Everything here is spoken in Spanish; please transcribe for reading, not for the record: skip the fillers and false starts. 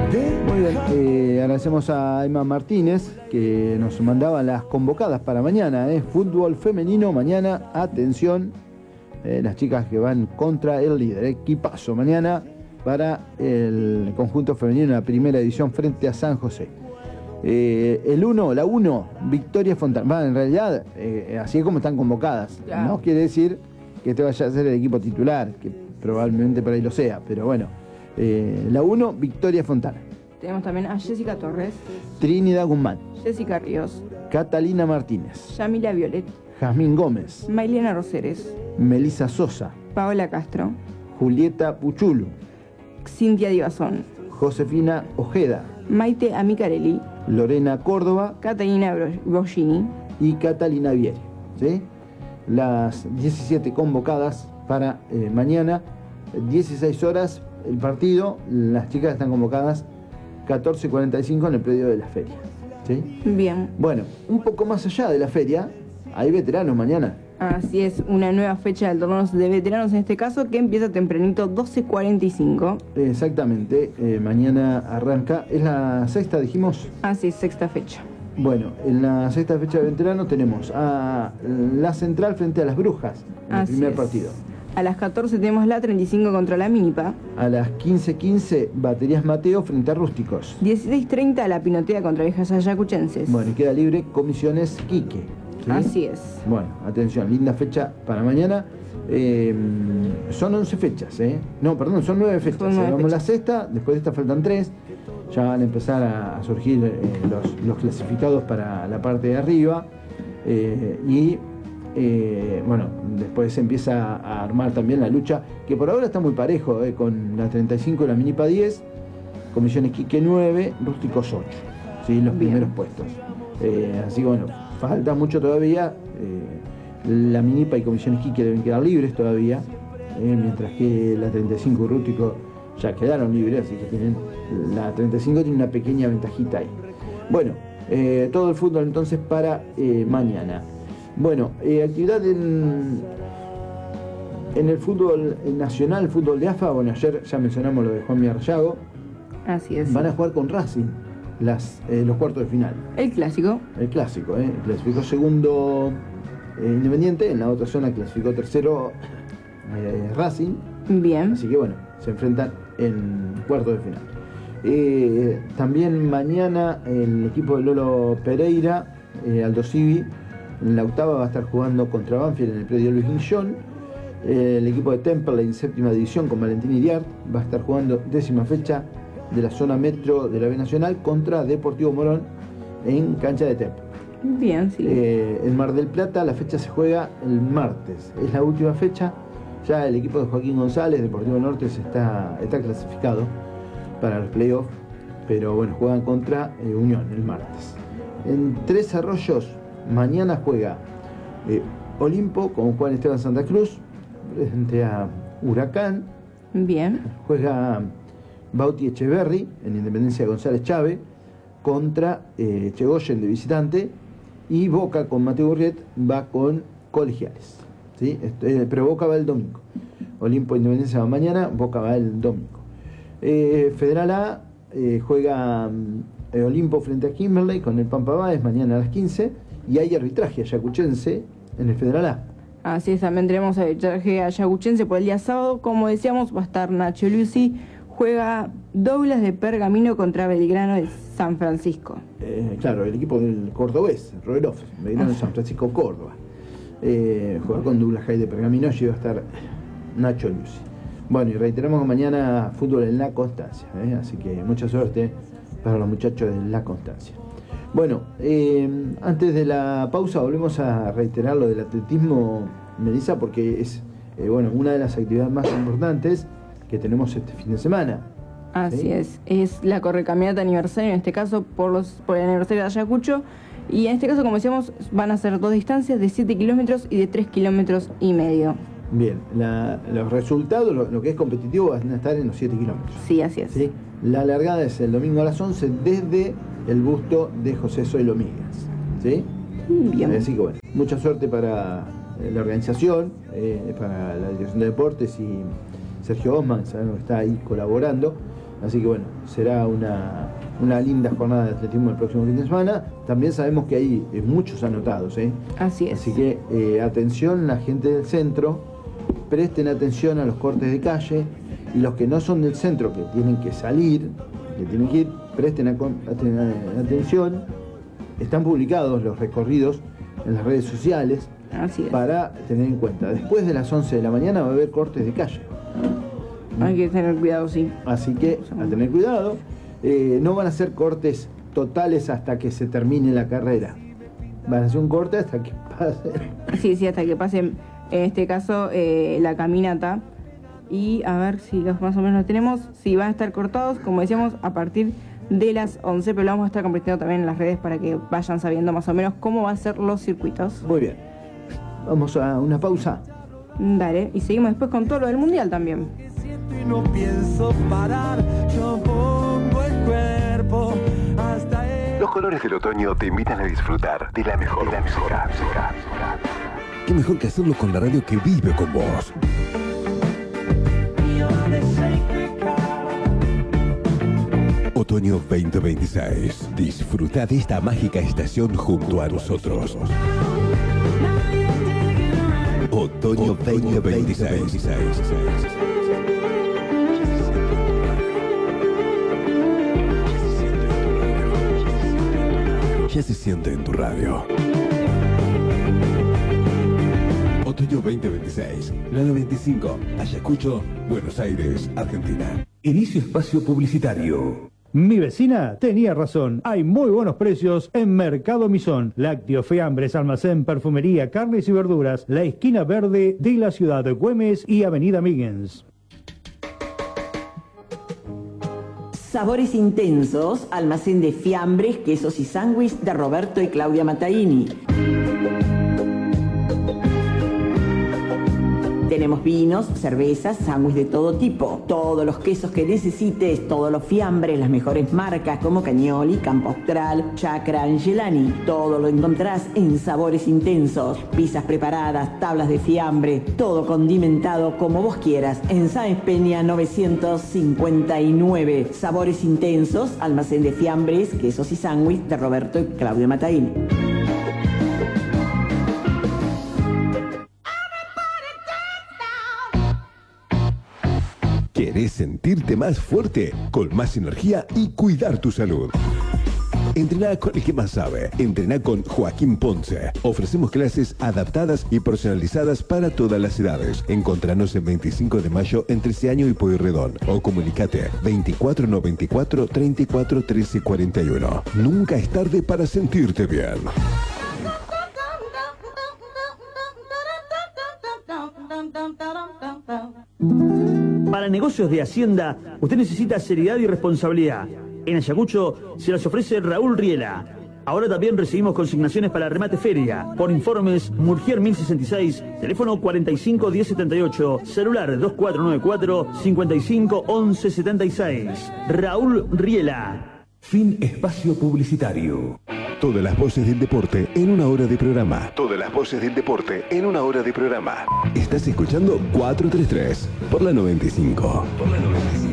Muy bien, agradecemos a Emma Martínez que nos mandaba las convocadas para mañana. Fútbol femenino mañana, atención, las chicas que van contra el líder. Equipazo mañana para el conjunto femenino en la primera edición frente a San José. La 1, Victoria Fontana. En realidad, así es como están convocadas. Claro. No quiere decir que este vaya a ser el equipo titular, que probablemente por ahí lo sea, pero bueno. La 1, Victoria Fontana. Tenemos también a Jessica Torres, Trinidad Guzmán, Jessica Ríos, Catalina Martínez, Yamila Violet, Jazmín Gómez, Mailena Roseres, Melissa Sosa, Paola Castro, Julieta Puchulu, Cintia Divazón, Josefina Ojeda, Maite Amicarelli, Lorena Córdoba, Catalina Bogini y Catalina Vieri. ¿Sí? Las 17 convocadas para mañana, 16 horas el partido. Las chicas están convocadas 14:45 en el predio de la feria. ¿Sí? Bien. Bueno, un poco más allá de la feria, hay veteranos mañana. Así es, una nueva fecha del torneo de veteranos en este caso, que empieza tempranito, 12:45. Exactamente, mañana arranca, es la sexta, dijimos. Así es, sexta fecha. Bueno, en la sexta fecha de veteranos tenemos a la Central frente a las Brujas, en el primer partido. A las 14 tenemos la 35 contra la Minipa. A las 15:15, Baterías Mateo frente a Rústicos. 16:30, la Pinotea contra Viejas Ayacuchenses. Bueno, y queda libre Comisiones Quique. ¿Sí? Así es. Bueno, atención, linda fecha para mañana. Son 11 fechas, No, perdón, son 9 fechas. Vamos la sexta, después de esta faltan 3. Ya van a empezar a surgir los clasificados para la parte de arriba. Bueno, después se empieza a armar también la lucha, que por ahora está muy parejo, con la 35 y la Minipa 10, Comisiones Quique 9, Rústicos 8, ¿sí? Los primeros puestos. Así que bueno, falta mucho todavía. La Minipa y Comisiones Quique deben quedar libres todavía, mientras que la 35 y Rústicos ya quedaron libres, así que la 35 tiene una pequeña ventajita ahí. Bueno, todo el fútbol entonces para mañana. Bueno, actividad en el fútbol nacional, fútbol de AFA. Bueno, ayer ya mencionamos lo de Juan Miarrayago. Así es. Van a jugar con Racing los cuartos de final. El clásico. El clásico, clasificó segundo Independiente, en la otra zona clasificó tercero Racing. Bien. Así que bueno, se enfrentan en cuartos de final. También mañana el equipo de Lolo Pereira, Aldo Civi, en la octava va a estar jugando contra Banfield en el predio Luis Guillón. El equipo de Temperley en séptima división con Valentín Iriart va a estar jugando décima fecha de la zona metro de la B Nacional contra Deportivo Morón en cancha de Temperley. Bien, sí. En Mar del Plata la fecha se juega el martes, es la última fecha. Ya el equipo de Joaquín González, Deportivo Norte, está clasificado para los playoffs, pero bueno, juegan contra Unión el martes. En Tres Arroyos mañana juega Olimpo con Juan Esteban Santa Cruz frente a Huracán. Bien. Juega Bauti Echeverri en Independencia González Chávez contra Chegoyen de visitante. Y Boca con Mateo Burriet va con Colegiales. ¿Sí? Pero Boca va el domingo. Olimpo Independencia va mañana, Boca va el domingo. Federal A juega Olimpo frente a Kimberley con el Pampa Báez mañana a las 15. Y hay arbitraje ayacuchense en el Federal A. Así es, también tenemos arbitraje ayacuchense por el día sábado. Como decíamos, va a estar Nacho Lucy. Juega Douglas de Pergamino contra Belgrano de San Francisco. Claro, el equipo del cordobés, Roverov, Belgrano de San Francisco, Córdoba. Juega con Douglas Jai de Pergamino, allí va a estar Nacho Lucy. Bueno, y reiteramos que mañana fútbol en La Constancia, así que mucha suerte para los muchachos de La Constancia. Bueno, antes de la pausa volvemos a reiterar lo del atletismo, Melissa, porque es una de las actividades más importantes que tenemos este fin de semana. Así es la correcaminata aniversario, en este caso por el aniversario de Ayacucho, y en este caso, como decíamos, van a ser 2 distancias de 7 kilómetros y de 3,5 kilómetros. Bien, los resultados, lo que es competitivo, van a estar en los 7 kilómetros. Sí, así es. ¿Sí? La largada es el domingo a las 11 desde el busto de José Zoilo Míguez. ¿Sí? Bien. Así que bueno, mucha suerte para la organización, para la Dirección de Deportes y Sergio Osman, sabemos que está ahí colaborando. Así que bueno, será una linda jornada de atletismo el próximo fin de semana. También sabemos que hay muchos anotados, ¿eh? Así es. Así que atención la gente del centro, presten atención a los cortes de calle, y los que no son del centro, que tienen que salir, que tienen que ir, presten atención. Están publicados los recorridos en las redes sociales. Así es. Para tener en cuenta. Después de las 11 de la mañana va a haber cortes de calle. Hay que tener cuidado, sí. Así que a tener cuidado. No van a ser cortes totales hasta que se termine la carrera. Van a hacer un corte hasta que pase. Sí, hasta que pase, en este caso, la caminata. Y a ver si los más o menos los tenemos. Sí, van a estar cortados, como decíamos, a partir de las 11, pero lo vamos a estar compartiendo también en las redes para que vayan sabiendo más o menos cómo van a ser los circuitos. Muy bien. Vamos a una pausa. Dale, y seguimos después con todo lo del mundial también. No pienso parar, yo pongo el cuerpo hasta el... Los colores del otoño te invitan a disfrutar de la mejor música. ¿Qué mejor que hacerlo con la radio que vive con vos? Otoño 2026. Disfruta de esta mágica estación junto a nosotros. Otoño 2026. Ya se siente en tu radio. Otoño 2026, la 95, Ayacucho, Buenos Aires, Argentina. Inicio espacio publicitario. Mi vecina tenía razón. Hay muy buenos precios en Mercado Misón. Lácteos, fiambres, almacén, perfumería, carnes y verduras. La esquina verde de la ciudad de Güemes y Avenida Miggins. Sabores intensos, almacén de fiambres, quesos y sándwich de Roberto y Claudia Mataini. Tenemos vinos, cervezas, sándwich de todo tipo, todos los quesos que necesites, todos los fiambres, las mejores marcas como Cagnoli, Campo Austral, Chacra, Angelani. Todo lo encontrás en Sabores Intensos. Pizzas preparadas, tablas de fiambre, todo condimentado como vos quieras. En Sáenz Peña 959. Sabores Intensos, almacén de fiambres, quesos y sándwich de Roberto y Claudio Mataini. ¿Querés sentirte más fuerte, con más energía y cuidar tu salud? Entrená con el que más sabe. Entrená con Joaquín Ponce. Ofrecemos clases adaptadas y personalizadas para todas las edades. Encontranos en 25 de mayo en Treceaño y Pueyrredón. O comunicate 2494 34 13 41. Nunca es tarde para sentirte bien. Para negocios de Hacienda, usted necesita seriedad y responsabilidad. En Ayacucho se las ofrece Raúl Riela. Ahora también recibimos consignaciones para remate feria. Por informes, Murgier 1066, teléfono 45 1078, celular 2494 55 11 76. Raúl Riela. Fin espacio publicitario. Todas las voces del deporte en una hora de programa. Todas las voces del deporte en una hora de programa. Estás escuchando 433 por la 95.